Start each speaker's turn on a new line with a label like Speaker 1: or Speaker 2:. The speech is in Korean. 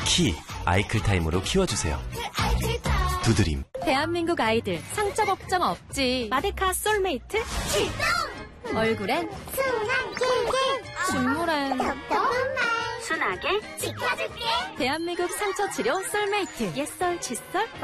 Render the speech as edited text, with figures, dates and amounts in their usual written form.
Speaker 1: 키 아이클타임으로 키워주세요. 두드림.
Speaker 2: 대한민국 아이들 상처 걱정 없지. 마데카 솔메이트 출동! 얼굴엔 준물엔
Speaker 3: 순하게 지켜줄게.
Speaker 2: 대한민국 상처 치료 솔메이트. 옛설 칫솔